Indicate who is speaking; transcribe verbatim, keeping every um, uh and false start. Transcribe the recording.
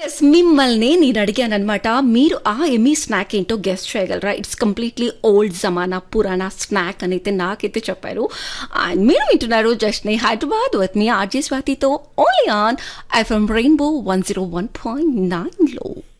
Speaker 1: Yes మిమ్మల్ని నేను అడిగాను అనమాట. మీరు ఆ ఎమ్మీ స్నాక్ ఏంటో గెస్ట్ చేయగలరా? It's completely old జమానా Purana snack అని అయితే నాకైతే చెప్పారు. అండ్ మీరు వింటున్నారు జస్ట్ ని Hyderabad with me RJ స్వాతితో only on FM rainbow one zero one point nine లో.